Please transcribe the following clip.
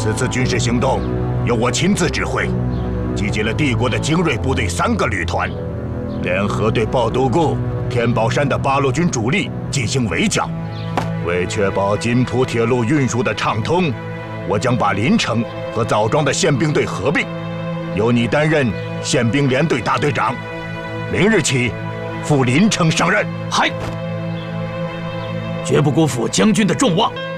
此次军事行动由我亲自指挥，集结了帝国的精锐部队3个旅团，联合对鲍都固、天宝山的八路军主力进行围剿。为确保津浦铁路运输的畅通，我将把临城和枣庄的宪兵队合并，由你担任宪兵联队大队长。明日起，赴临城上任。 嗨，绝不辜负将军的重望。